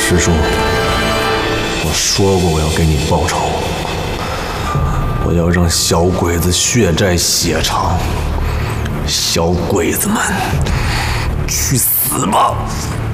师叔，我说过我要给你报仇，我要让小鬼子血债血偿。小鬼子们，去死吧！